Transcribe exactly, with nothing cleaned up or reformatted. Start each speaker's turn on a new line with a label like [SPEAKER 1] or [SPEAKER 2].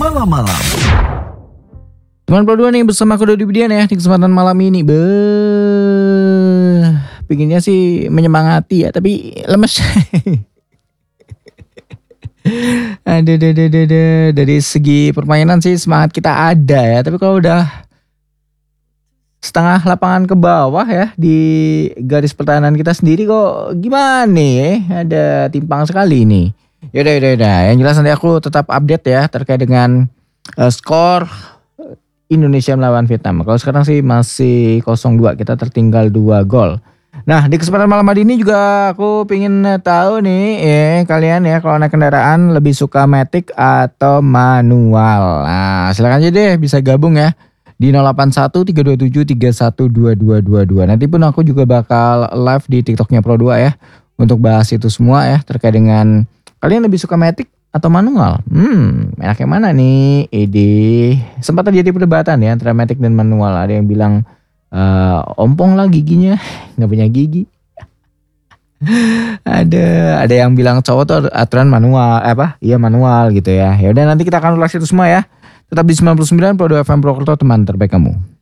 [SPEAKER 1] malam-malam.
[SPEAKER 2] Teman Pro dua nih bersama aku Dodi Budian ya di kesempatan malam ini. Beuh, pinginnya sih menyemangati ya, tapi lemes. Ada, ada, ada, ada. Dari segi permainan sih semangat kita ada ya, tapi kalau udah setengah lapangan ke bawah ya di garis pertahanan kita sendiri kok gimana nih? Ada timpang sekali nih. Yaudah, yaudah, yaudah. Yang jelas nanti aku tetap update ya terkait dengan uh, skor Indonesia melawan Vietnam. Kalau sekarang sih masih nol dua, kita tertinggal dua gol. Nah, di kesempatan malam hari ini juga aku pengen tahu nih eh kalian ya kalau naik kendaraan lebih suka matic atau manual. Nah, silakan aja deh bisa gabung ya di nol delapan satu tiga dua tujuh tiga satu dua dua dua dua. Nanti pun aku juga bakal live di TikToknya Pro dua ya untuk bahas itu semua ya terkait dengan kalian lebih suka matic atau manual. Hmm, enak yang mana nih? Ide sempat terjadi perdebatan ya antara matic dan manual. Ada yang bilang Uh, ompong lah giginya, nggak punya gigi. ada ada yang bilang cowok tuh aturan manual, eh, apa? Iya manual gitu ya. Ya udah nanti kita akan ulas itu semua ya. Tetap di sembilan puluh sembilan Pro dua F M Purwokerto, teman terbaik kamu.